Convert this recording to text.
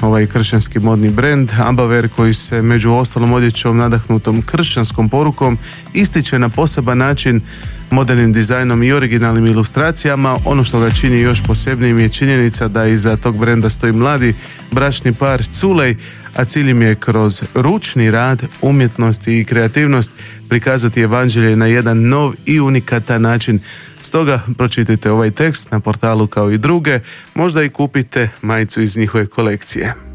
ovaj kršćanski modni brend Abaver, koji se među ostalom odjećom nadahnutom kršćanskom porukom ističe na poseban način modernim dizajnom i originalnim ilustracijama. Ono što ga čini još posebnijim je činjenica da iza tog brenda stoji mladi bračni par Culej, a cilj im je kroz ručni rad, umjetnost i kreativnost prikazati evanđelje na jedan nov i unikatan način. Stoga pročitajte ovaj tekst na portalu kao i druge, možda i kupite majicu iz njihove kolekcije.